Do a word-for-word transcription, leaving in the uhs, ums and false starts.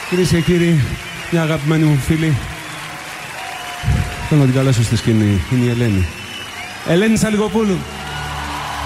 Κυρίες και κύριοι, μια αγαπημένη μου φίλη. Θέλω να την καλέσω στη σκηνή. Είναι η Ελένη. Ελένη Σαλικοπούλου.